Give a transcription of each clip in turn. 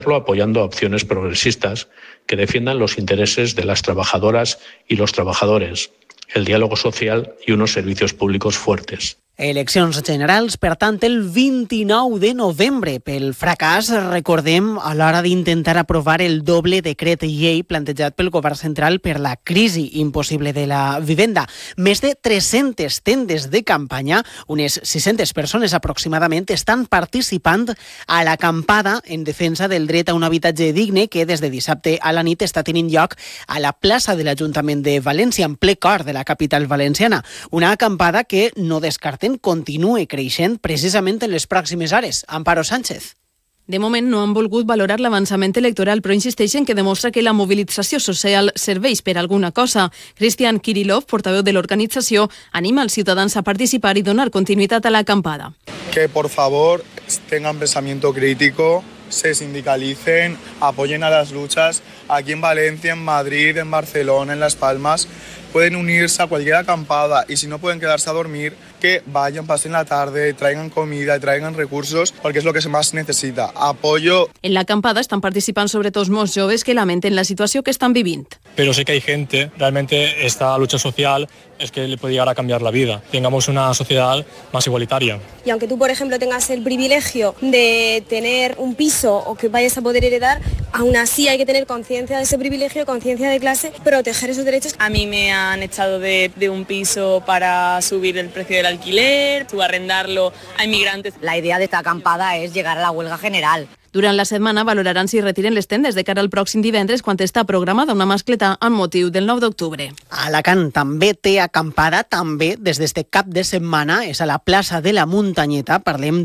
apoyando opciones progresistas que defiendan los intereses de las trabajadoras y los trabajadores, el diálogo social y unos servicios públicos fuertes. Eleccions generals, per tant, el 29 de novembre. Pel fracàs, recordem, a l'hora d'intentar aprovar el doble decret llei plantejat pel govern central per la crisi impossible de la vivenda. Més de 300 tendes de campanya, unes 600 persones aproximadament, estan participant a l'acampada en defensa del dret a un habitatge digne que des de dissabte a la nit està tenint lloc a la plaça de l'Ajuntament de València, en ple cor de la capital valenciana. Una acampada que no descarten continue creixent precisament en les pròximes hores. Amparo Sánchez. De moment no han volgut valorar l'avançament electoral, però insisteixen que demostra que la mobilització social serveix per alguna cosa. Cristian Kirillov, portaveu de l'organització, anima als ciutadans a participar i donar continuïtat a l'acampada. Que por favor tengan pensamiento crítico, se sindicalicen, apoyen a las luchas. Aquí en Valencia, en Madrid, en Barcelona, en Las Palmas, pueden unirse a cualquier acampada y si no pueden quedarse a dormir, que vayan, pasen la tarde, traigan comida, traigan recursos, porque es lo que más necesita. Apoyo. En l'acampada estan participant sobretot molts joves que lamenten la situació que estan vivint. Pero sé que hay gente, realmente esta lucha social es que le puede llegar a cambiar la vida. Tengamos una sociedad más igualitaria. Y aunque tú, por ejemplo, tengas el privilegio de tener un piso o que vayas a poder heredar, aún así hay que tener conciencia de ese privilegio, conciencia de clase, proteger esos derechos. A mí me han echado de un piso para subir el precio del alquiler, subarrendarlo a inmigrantes. La idea de esta acampada es llegar a la huelga general. Durant la setmana valoraran si retiren les tendes de cara al pròxim divendres quan està programada una mascleta amb motiu del 9 d'octubre. Alacant també té acampada, també des d'este cap de setmana, és a la plaça de la Muntanyeta. Parlem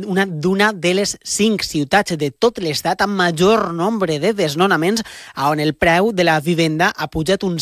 d'una de les 5 ciutats de tot l'estat amb major nombre de desnonaments, on el preu de la vivenda ha pujat un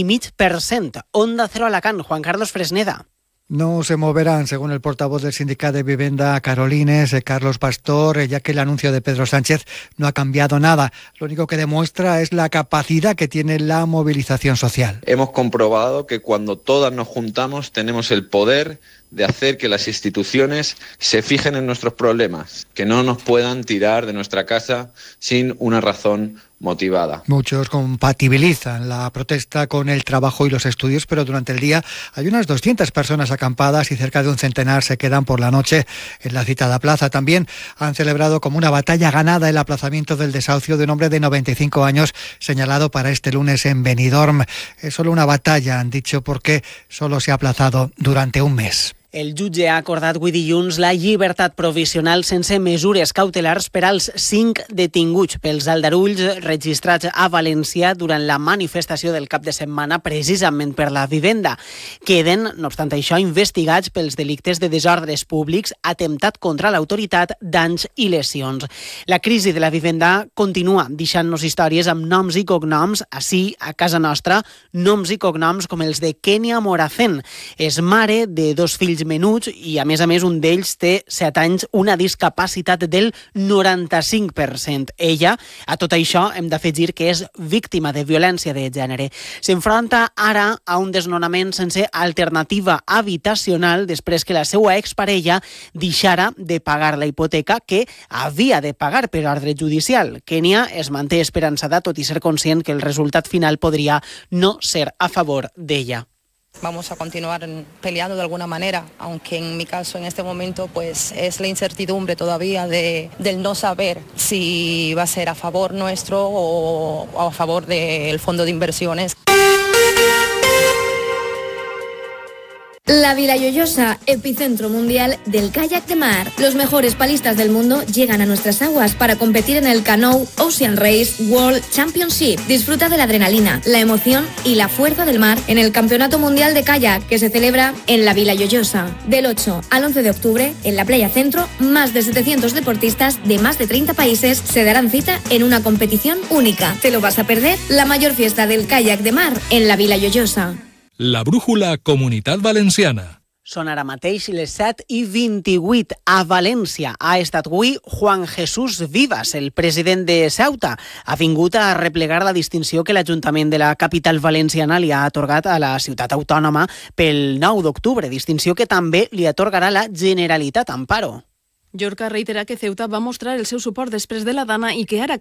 7,5%. Onda Cero Alacant, Juan Carlos Fresneda. No se moverán, según el portavoz del Sindicato de Vivienda Carolines, Carlos Pastor, ya que el anuncio de Pedro Sánchez no ha cambiado nada. Lo único que demuestra es la capacidad que tiene la movilización social. Hemos comprobado que cuando todas nos juntamos tenemos el poder de hacer que las instituciones se fijen en nuestros problemas, que no nos puedan tirar de nuestra casa sin una razón motivada. Muchos compatibilizan la protesta con el trabajo y los estudios, pero durante el día hay unas 200 personas acampadas y cerca de un centenar se quedan por la noche en la citada plaza. También han celebrado como una batalla ganada el aplazamiento del desahucio de un hombre de 95 años señalado para este lunes en Benidorm. Es solo una batalla, han dicho, porque solo se ha aplazado durante un mes. El jutge ha acordat avui dilluns la llibertat provisional sense mesures cautelars per als 5 detinguts pels aldarulls registrats a València durant la manifestació del cap de setmana precisament per la vivenda. Queden, no obstant això, investigats pels delictes de desordres públics, atemptat contra l'autoritat, danys i lesions. La crisi de la vivenda continua deixant-nos històries amb noms i cognoms, així a casa nostra, noms i cognoms com els de Kenia Moracén. És mare de 2 fills menuts i a més un d'ells té 7 anys, una discapacitat del 95%. Ella, a tot això, hem d'afegir que és víctima de violència de gènere. S'enfronta ara a un desnonament sense alternativa habitacional després que la seva exparella deixara de pagar la hipoteca que havia de pagar per ordre judicial. Kenia es manté esperançada, tot i ser conscient que el resultat final podria no ser a favor d'ella. Vamos a continuar peleando de alguna manera, aunque en mi caso en este momento pues es la incertidumbre todavía del no saber si va a ser a favor nuestro o a favor del fondo de inversiones. La Vila Lloyosa, epicentro mundial del kayak de mar. Los mejores palistas del mundo llegan a nuestras aguas para competir en el Canoe Ocean Race World Championship. Disfruta de la adrenalina, la emoción y la fuerza del mar en el Campeonato Mundial de Kayak que se celebra en la Vila Lloyosa. Del 8 al 11 de octubre, en la Playa Centro, más de 700 deportistas de más de 30 países se darán cita en una competición única. ¿Te lo vas a perder? La mayor fiesta del kayak de mar en la Vila Lloyosa. La brújula Comunitat Valenciana. Són ara mateix les 7:28 a València. Ha estat avui Juan Jesús Vivas, el president de Ceuta. Ha vingut a replegar la distinció que l'Ajuntament de la capital valenciana li ha atorgat a la ciutat autònoma pel 9 d'octubre, distinció que també li atorgarà la Generalitat. Amparo. Llorca reitera que Ceuta va mostrar el seu suport després de la Dana i que ara